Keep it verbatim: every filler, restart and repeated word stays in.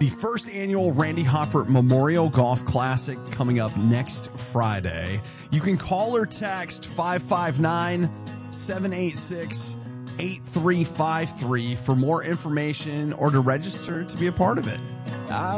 The first annual Randy Hopper Memorial Golf Classic coming up next Friday. You can call or text five five nine, seven eight six, eight three five three for more information or to register to be a part of it. I